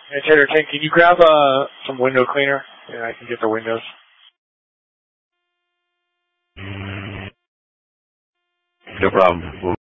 Hey, Tater Tank, can you grab some window cleaner? And I can get the windows. No problem.